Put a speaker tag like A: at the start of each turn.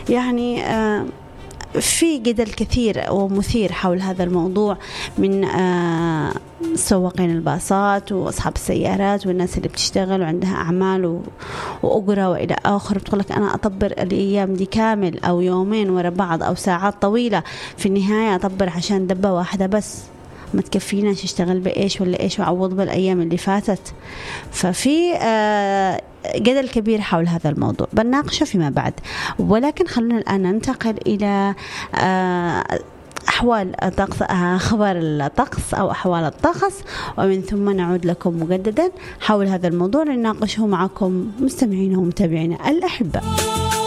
A: يعني في جدل كثير ومثير حول هذا الموضوع من سواقين الباصات وأصحاب السيارات والناس اللي بتشتغل وعندها أعمال وأجرة وإلى آخر، بتقول لك أنا أطبر الأيام دي كامل أو يومين ورا بعض أو ساعات طويلة، في النهاية أطبر عشان دبة واحدة بس ما تكفيناش، اشتغل بإيش ولا إيش وعوض بالأيام اللي فاتت. ففي جدل كبير حول هذا الموضوع بنناقشه فيما بعد، ولكن خلونا الآن ننتقل إلى أحوال الطقس، خبر الطقس أو أحوال الطقس، ومن ثم نعود لكم مجددا حول هذا الموضوع لنناقشه معكم مستمعين ومتابعين الأحباء.